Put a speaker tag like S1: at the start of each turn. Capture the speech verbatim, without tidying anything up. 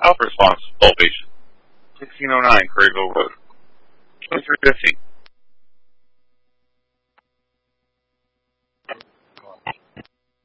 S1: Alpha Response, all patients. sixteen oh nine Craigville Road. twenty-three fifteen.